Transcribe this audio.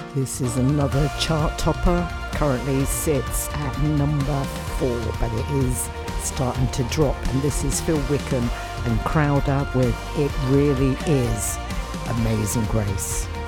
This is another chart topper. Currently sits at number 4, but it is starting to drop. And this is Phil Wickham and Crowder with It Really Is Amazing Grace.